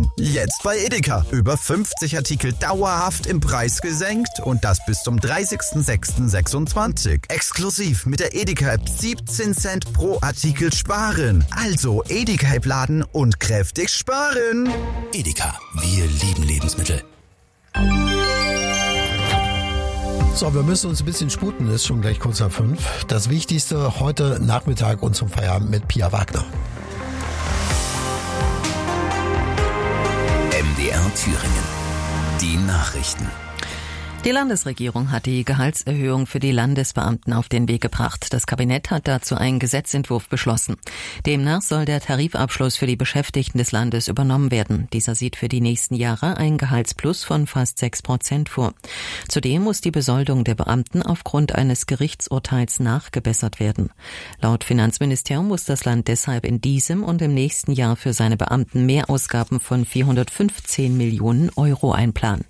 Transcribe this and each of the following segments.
Weihnachten. Jetzt bei Edeka. Über 50 Artikel dauerhaft im Preis gesenkt und das bis zum 30.06.26. Exklusiv mit der Edeka-App 17 Cent pro Artikel sparen. Also Edeka-App laden und kräftig sparen. Edeka, wir lieben Lebensmittel. So, wir müssen uns ein bisschen sputen, ist schon gleich kurz nach 5. Das Wichtigste heute Nachmittag und zum Feierabend mit Pia Wagner. MDR Thüringen. Die Nachrichten. Die Landesregierung hat die Gehaltserhöhung für die Landesbeamten auf den Weg gebracht. Das Kabinett hat dazu einen Gesetzentwurf beschlossen. Demnach soll der Tarifabschluss für die Beschäftigten des Landes übernommen werden. Dieser sieht für die nächsten Jahre einen Gehaltsplus von fast 6% vor. Zudem muss die Besoldung der Beamten aufgrund eines Gerichtsurteils nachgebessert werden. Laut Finanzministerium muss das Land deshalb in diesem und im nächsten Jahr für seine Beamten Mehrausgaben von 415 Millionen Euro einplanen.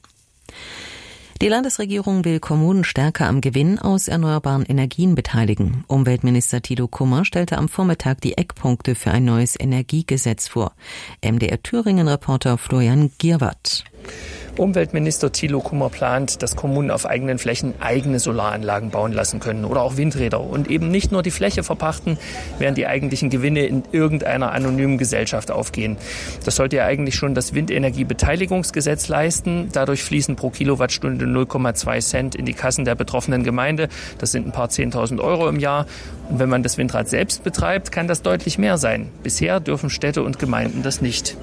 Die Landesregierung will Kommunen stärker am Gewinn aus erneuerbaren Energien beteiligen. Umweltminister Thilo Kummer stellte am Vormittag die Eckpunkte für ein neues Energiegesetz vor. MDR Thüringen-Reporter Florian Gierwart. Umweltminister Thilo Kummer plant, dass Kommunen auf eigenen Flächen eigene Solaranlagen bauen lassen können oder auch Windräder und eben nicht nur die Fläche verpachten, während die eigentlichen Gewinne in irgendeiner anonymen Gesellschaft aufgehen. Das sollte ja eigentlich schon das Windenergiebeteiligungsgesetz leisten. Dadurch fließen pro Kilowattstunde 0,2 Cent in die Kassen der betroffenen Gemeinde. Das sind ein paar 10.000 Euro im Jahr. Und wenn man das Windrad selbst betreibt, kann das deutlich mehr sein. Bisher dürfen Städte und Gemeinden das nicht.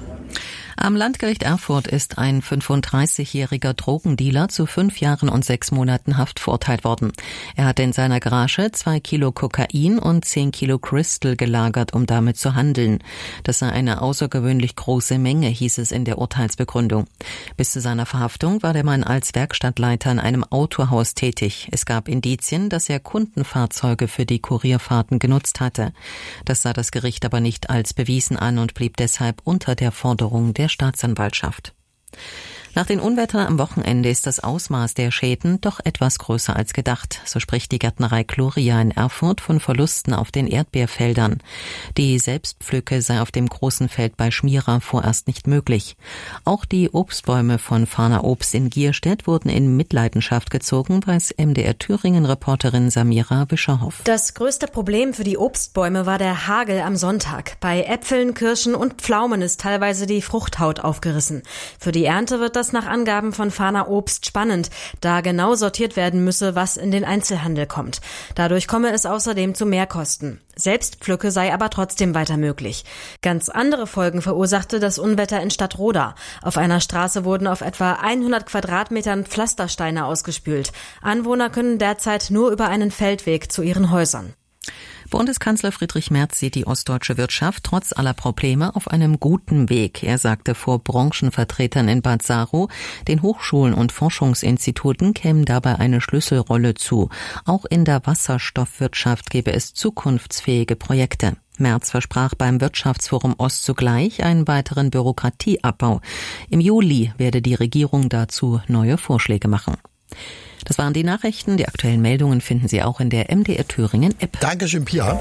Am Landgericht Erfurt ist ein 35-jähriger Drogendealer zu 5 Jahren und 6 Monaten Haft verurteilt worden. Er hatte in seiner Garage 2 Kilo Kokain und 10 Kilo Crystal gelagert, um damit zu handeln. Das sei eine außergewöhnlich große Menge, hieß es in der Urteilsbegründung. Bis zu seiner Verhaftung war der Mann als Werkstattleiter in einem Autohaus tätig. Es gab Indizien, dass er Kundenfahrzeuge für die Kurierfahrten genutzt hatte. Das sah das Gericht aber nicht als bewiesen an und blieb deshalb unter der Forderung der Staatsanwaltschaft. Nach den Unwettern am Wochenende ist das Ausmaß der Schäden doch etwas größer als gedacht. So spricht die Gärtnerei Gloria in Erfurt von Verlusten auf den Erdbeerfeldern. Die Selbstpflücke sei auf dem großen Feld bei Schmira vorerst nicht möglich. Auch die Obstbäume von Fahner Obst in Gierstedt wurden in Mitleidenschaft gezogen, weiß MDR Thüringen-Reporterin Samira Wischerhoff. Das größte Problem für die Obstbäume war der Hagel am Sonntag. Bei Äpfeln, Kirschen und Pflaumen ist teilweise die Fruchthaut aufgerissen. Für die Ernte wird das nach Angaben von Fahner Obst spannend, da genau sortiert werden müsse, was in den Einzelhandel kommt. Dadurch komme es außerdem zu Mehrkosten. Selbstpflücke sei aber trotzdem weiter möglich. Ganz andere Folgen verursachte das Unwetter in Stadtroda. Auf einer Straße wurden auf etwa 100 Quadratmetern Pflastersteine ausgespült. Anwohner können derzeit nur über einen Feldweg zu ihren Häusern. Bundeskanzler Friedrich Merz sieht die ostdeutsche Wirtschaft trotz aller Probleme auf einem guten Weg. Er sagte vor Branchenvertretern in Bad Saro, den Hochschulen und Forschungsinstituten kämen dabei eine Schlüsselrolle zu. Auch in der Wasserstoffwirtschaft gäbe es zukunftsfähige Projekte. Merz versprach beim Wirtschaftsforum Ost zugleich einen weiteren Bürokratieabbau. Im Juli werde die Regierung dazu neue Vorschläge machen. Das waren die Nachrichten. Die aktuellen Meldungen finden Sie auch in der MDR Thüringen App. Dankeschön, Pia.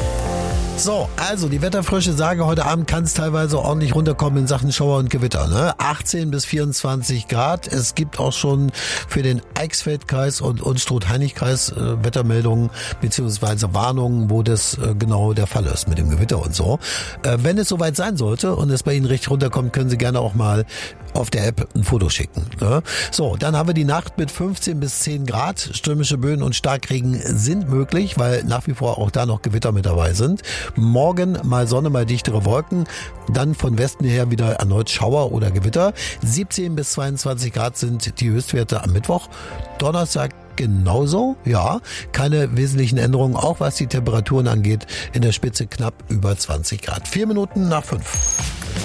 So, also die Wetterfrösche sagen, heute Abend kann es teilweise ordentlich runterkommen in Sachen Schauer und Gewitter. Ne? 18 bis 24 Grad. Es gibt auch schon für den Eichsfeldkreis und Unstrut-Heinig-Kreis Wettermeldungen bzw. Warnungen, wo das genau der Fall ist mit dem Gewitter und so. Wenn es soweit sein sollte und es bei Ihnen richtig runterkommt, können Sie gerne auch mal auf der App ein Foto schicken. Ne? So, dann haben wir die Nacht mit 15 bis 10 Grad. Stürmische Böen und Starkregen sind möglich, weil nach wie vor auch da noch Gewitter mit dabei sind. Morgen mal Sonne, mal dichtere Wolken. Dann von Westen her wieder erneut Schauer oder Gewitter. 17 bis 22 Grad sind die Höchstwerte am Mittwoch. Donnerstag genauso, ja. Keine wesentlichen Änderungen, auch was die Temperaturen angeht. In der Spitze knapp über 20 Grad. 4 Minuten nach 5.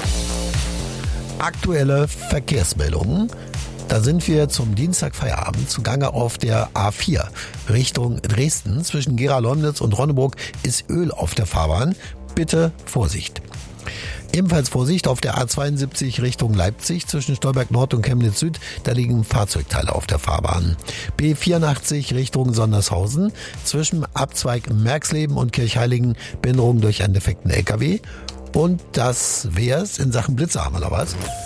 Aktuelle Verkehrsmeldungen. Da sind wir zum Dienstagfeierabend zugange auf der A4 Richtung Dresden. Zwischen Gera-Leumnitz und Ronneburg ist Öl auf der Fahrbahn. Bitte Vorsicht. Ebenfalls Vorsicht auf der A72 Richtung Leipzig zwischen Stolberg Nord und Chemnitz Süd. Da liegen Fahrzeugteile auf der Fahrbahn. B84 Richtung Sondershausen zwischen Abzweig Merxleben und Kirchheiligen Behinderung durch einen defekten LKW. Und das wär's in Sachen Blitze, haben wir noch was?